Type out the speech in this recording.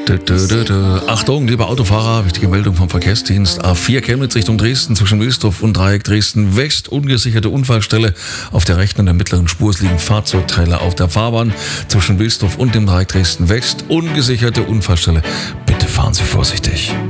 Achtung, liebe Autofahrer, wichtige Meldung vom Verkehrsdienst. A4 Chemnitz Richtung Dresden zwischen Wilsdorf und Dreieck Dresden West. Ungesicherte Unfallstelle. Auf der rechten und der mittleren Spur liegen Fahrzeugteile auf der Fahrbahn zwischen Wilsdorf und dem Dreieck Dresden West. Ungesicherte Unfallstelle. Bitte fahren Sie vorsichtig.